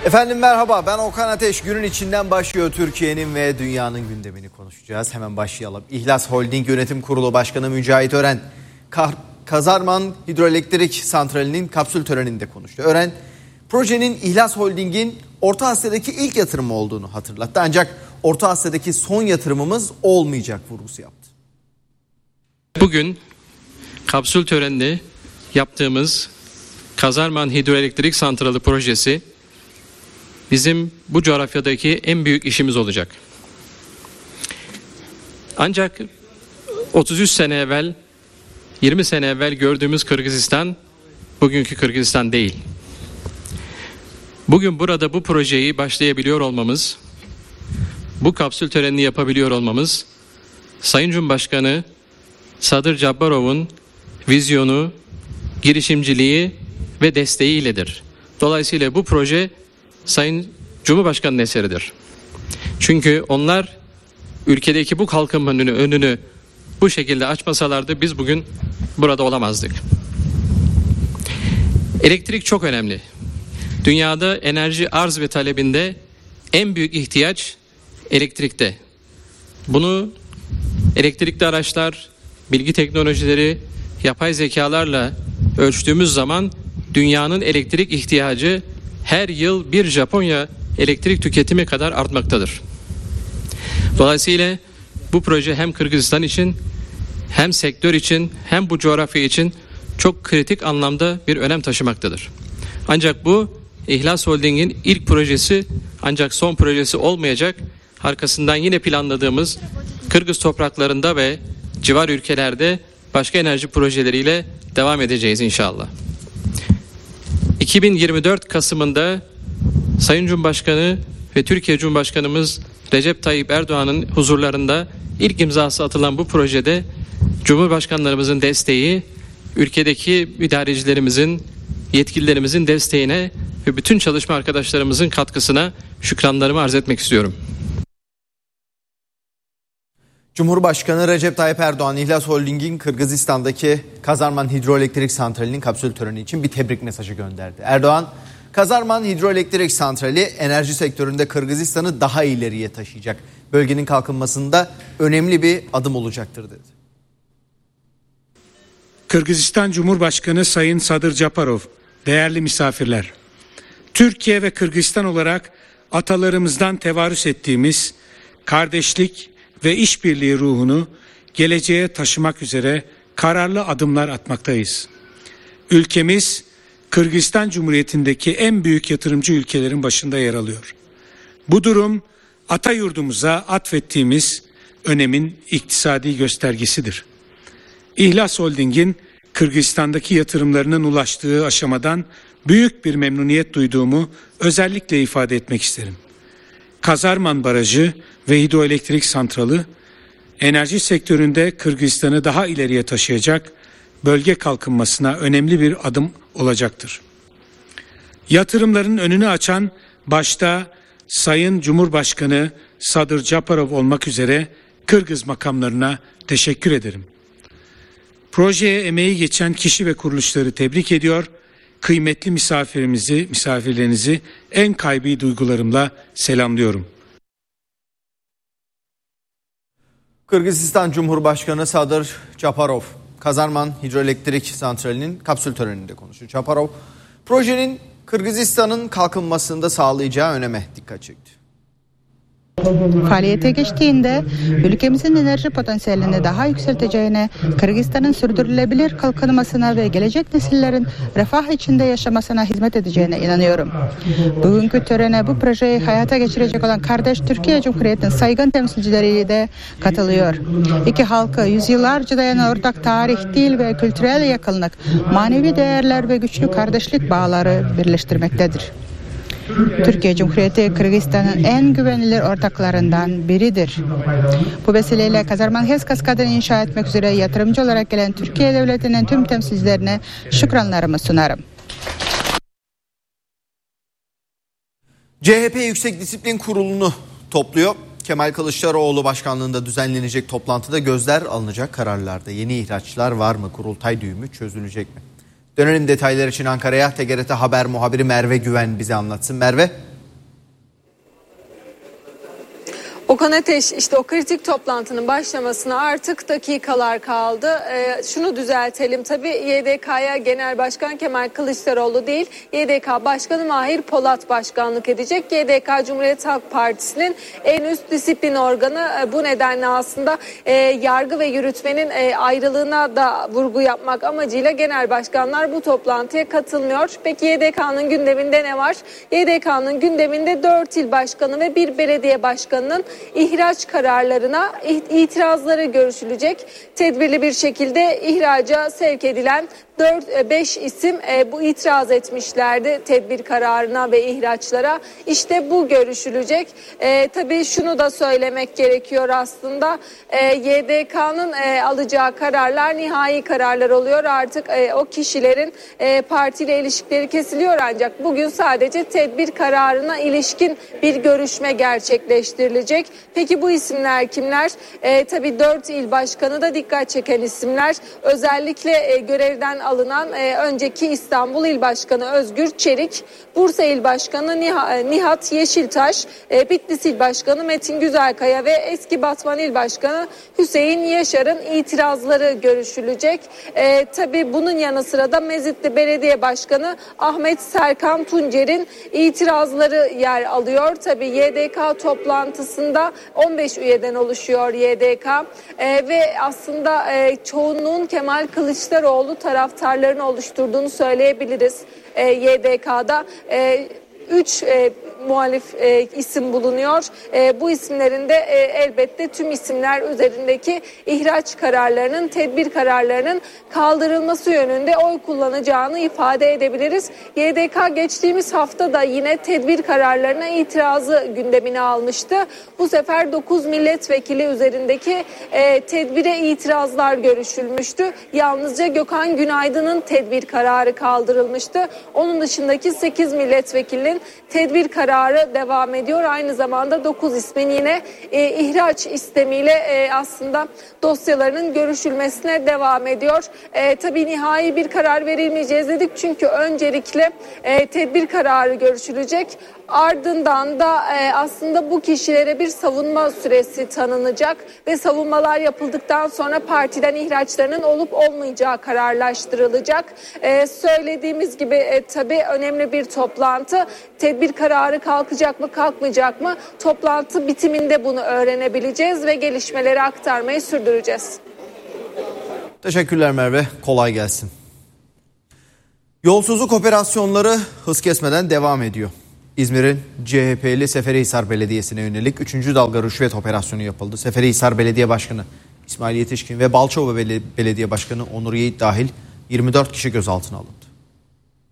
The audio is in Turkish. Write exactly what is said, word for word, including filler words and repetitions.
Efendim merhaba, ben Okan Ateş. Günün içinden başlıyor, Türkiye'nin ve dünyanın gündemini konuşacağız. Hemen başlayalım. İhlas Holding Yönetim Kurulu Başkanı Mücahit Ören, Kazarman Hidroelektrik Santrali'nin kapsül töreninde konuştu. Ören, projenin İhlas Holding'in Orta Asya'daki ilk yatırımı olduğunu hatırlattı. Ancak Orta Asya'daki son yatırımımız olmayacak vurgusu yaptı. Bugün kapsül töreninde yaptığımız Kazarman Hidroelektrik Santrali projesi bizim bu coğrafyadaki en büyük işimiz olacak. Ancak otuz üç sene evvel, yirmi sene evvel gördüğümüz Kırgızistan bugünkü Kırgızistan değil. Bugün burada bu projeyi başlayabiliyor olmamız, bu kapsül törenini yapabiliyor olmamız, Sayın Cumhurbaşkanı Sadır Japarov'un vizyonu, girişimciliği ve desteğiyledir. Dolayısıyla bu proje Sayın Cumhurbaşkanı'nın eseridir. Çünkü onlar ülkedeki bu kalkınmanın önünü bu şekilde açmasalardı biz bugün burada olamazdık. Elektrik çok önemli. Dünyada enerji arz ve talebinde en büyük ihtiyaç elektrikte. Bunu elektrikli araçlar, bilgi teknolojileri, yapay zekalarla ölçtüğümüz zaman dünyanın elektrik ihtiyacı her yıl bir Japonya elektrik tüketimi kadar artmaktadır. Dolayısıyla bu proje hem Kırgızistan için, hem sektör için, hem bu coğrafya için çok kritik anlamda bir önem taşımaktadır. Ancak bu İhlas Holding'in ilk projesi, ancak son projesi olmayacak. Arkasından yine planladığımız Kırgız topraklarında ve civar ülkelerde başka enerji projeleriyle devam edeceğiz inşallah. iki bin yirmi dört Kasım'ında Sayın Cumhurbaşkanı ve Türkiye Cumhurbaşkanımız Recep Tayyip Erdoğan'ın huzurlarında ilk imzası atılan bu projede Cumhurbaşkanlarımızın desteği, ülkedeki idarecilerimizin, yetkililerimizin desteğine ve bütün çalışma arkadaşlarımızın katkısına şükranlarımı arz etmek istiyorum. Cumhurbaşkanı Recep Tayyip Erdoğan, İhlas Holding'in Kırgızistan'daki Kazarman Hidroelektrik Santrali'nin kapsül töreni için bir tebrik mesajı gönderdi. Erdoğan, Kazarman Hidroelektrik Santrali enerji sektöründe Kırgızistan'ı daha ileriye taşıyacak. Bölgenin kalkınmasında önemli bir adım olacaktır dedi. Kırgızistan Cumhurbaşkanı Sayın Sadır Japarov, değerli misafirler, Türkiye ve Kırgızistan olarak atalarımızdan tevarüs ettiğimiz kardeşlik ve işbirliği ruhunu geleceğe taşımak üzere kararlı adımlar atmaktayız. Ülkemiz Kırgızistan Cumhuriyeti'ndeki en büyük yatırımcı ülkelerin başında yer alıyor. Bu durum ata yurdumuza atfettiğimiz önemin iktisadi göstergesidir. İhlas Holding'in Kırgızistan'daki yatırımlarının ulaştığı aşamadan büyük bir memnuniyet duyduğumu özellikle ifade etmek isterim. Kazarman Barajı ve hidroelektrik santralı enerji sektöründe Kırgızistan'ı daha ileriye taşıyacak, bölge kalkınmasına önemli bir adım olacaktır. Yatırımların önünü açan başta Sayın Cumhurbaşkanı Sadır Japarov olmak üzere Kırgız makamlarına teşekkür ederim. Projeye emeği geçen kişi ve kuruluşları tebrik ediyor. Kıymetli misafirimizi, misafirlerinizi en kalbi duygularımla selamlıyorum. Kırgızistan Cumhurbaşkanı Sadır Japarov, Kazarman Hidroelektrik Santrali'nin kapsül töreninde konuştu. Japarov, projenin Kırgızistan'ın kalkınmasında sağlayacağı öneme dikkat çekti. Faaliyete geçtiğinde ülkemizin enerji potansiyelini daha yükselteceğine, Kırgızistan'ın sürdürülebilir kalkınmasına ve gelecek nesillerin refah içinde yaşamasına hizmet edeceğine inanıyorum. Bugünkü törene bu projeyi hayata geçirecek olan kardeş Türkiye Cumhuriyeti'nin saygın temsilcileri de katılıyor. İki halkı yüzyıllarca dayanan ortak tarih, dil ve kültürel yakınlık, manevi değerler ve güçlü kardeşlik bağları birleştirmektedir. Türkiye Cumhuriyeti Kırgızistan'ın en güvenilir ortaklarından biridir. Bu vesileyle Kazarman HES kaskadını inşa etmek üzere yatırımcı olarak gelen Türkiye Devleti'nin tüm temsilcilerine şükranlarımı sunarım. C H P Yüksek Disiplin Kurulu'nu topluyor. Kemal Kılıçdaroğlu başkanlığında düzenlenecek toplantıda gözler alınacak kararlarda. Yeni ihraçlar var mı? Kurultay düğümü çözülecek mi? Dönelim detaylar için Ankara'ya. T G R T Haber muhabiri Merve Güven bize anlatsın. Merve. Okan Ateş, işte o kritik toplantının başlamasına artık dakikalar kaldı. Ee, şunu düzeltelim tabii, Y D K'ya Genel Başkan Kemal Kılıçdaroğlu değil, Y D K Başkanı Mahir Polat başkanlık edecek. Y D K Cumhuriyet Halk Partisi'nin en üst disiplin organı. E, bu nedenle aslında e, yargı ve yürütmenin e, ayrılığına da vurgu yapmak amacıyla genel başkanlar bu toplantıya katılmıyor. Peki Y D K'nın gündeminde ne var? Y D K'nın gündeminde dört il başkanı ve bir belediye başkanının ihraç kararlarına itirazları görüşülecek. Tedbirli bir şekilde ihraca sevk edilen dört beş isim e, bu itiraz etmişlerdi tedbir kararına ve ihraçlara. İşte bu görüşülecek. E, tabii şunu da söylemek gerekiyor aslında. E, Y D K'nın e, alacağı kararlar nihai kararlar oluyor. Artık e, o kişilerin e, partiyle ilişkileri kesiliyor, ancak bugün sadece tedbir kararına ilişkin bir görüşme gerçekleştirilecek. Peki bu isimler kimler? E, tabii dört il başkanı da dikkat çeken isimler. Özellikle e, görevden alınan e, önceki İstanbul İl Başkanı Özgür Çelik, Bursa İl Başkanı Nihat Yeşiltaş, e, Bitlis İl Başkanı Metin Güzelkaya ve eski Batman İl Başkanı Hüseyin Yaşar'ın itirazları görüşülecek. E, tabii bunun yanı sıra da Mezitli Belediye Başkanı Ahmet Serkan Tuncer'in itirazları yer alıyor. Tabii Y D K toplantısında on beş üyeden oluşuyor Y D K e, ve aslında e, çoğunluğun Kemal Kılıçdaroğlu taraftarlarını oluşturduğunu söyleyebiliriz. e, Y D K'da e, üç e, muhalif e, isim bulunuyor. E, bu isimlerin de e, elbette tüm isimler üzerindeki ihraç kararlarının, tedbir kararlarının kaldırılması yönünde oy kullanacağını ifade edebiliriz. Y D K geçtiğimiz hafta da yine tedbir kararlarına itirazı gündemine almıştı. Bu sefer dokuz milletvekili üzerindeki e, tedbire itirazlar görüşülmüştü. Yalnızca Gökhan Günaydın'ın tedbir kararı kaldırılmıştı. Onun dışındaki sekiz milletvekilinin tedbir kararı devam ediyor. Aynı zamanda dokuz ismin yine e, ihraç istemiyle e, aslında dosyalarının görüşülmesine devam ediyor. E, tabii nihai bir karar verilmeyeceğiz dedik, çünkü öncelikle e, tedbir kararı görüşülecek. Ardından da e, aslında bu kişilere bir savunma süresi tanınacak ve savunmalar yapıldıktan sonra partiden ihraçlarının olup olmayacağı kararlaştırılacak. E, söylediğimiz gibi e, tabii önemli bir toplantı. Tedbir kararı kalkacak mı, kalkmayacak mı? Toplantı bitiminde bunu öğrenebileceğiz ve gelişmeleri aktarmayı sürdüreceğiz. Teşekkürler Merve. Kolay gelsin. Yolsuzluk operasyonları hız kesmeden devam ediyor. İzmir'in C H P'li Seferihisar Belediyesi'ne yönelik üçüncü dalga rüşvet operasyonu yapıldı. Seferihisar Belediye Başkanı İsmail Yetişkin ve Balçova Belediye Başkanı Onur Yiğit dahil yirmi dört kişi gözaltına alındı.